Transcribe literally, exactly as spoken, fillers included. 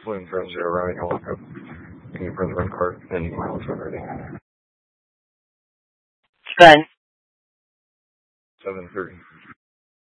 William Zero Zero Riley Helicopter. Can you print the run card and miles already? Sven. Seven thirty.